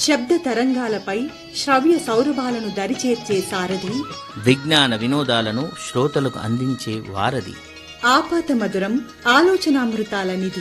శబ్ద తరంగాలపై శ్రవ్య సౌరభాలను దరిచేర్చే సారథి, విజ్ఞాన వినోదాలను శ్రోతలకు అందించే వారధి, ఆపాత మధురం ఆలోచనామృతాల నిధి.